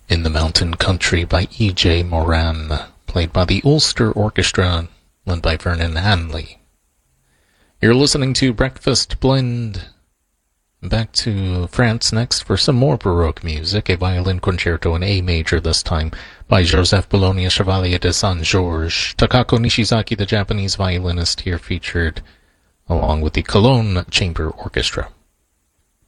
In the Mountain Country by E.J. Moran, played by the Ulster Orchestra, led by Vernon Hanley. You're listening to Breakfast Blend. Back to France next for some more Baroque music, a violin concerto in A major this time by Joseph Bologna Chevalier de Saint-Georges. Takako Nishizaki, the Japanese violinist, here featured along with the Cologne Chamber Orchestra.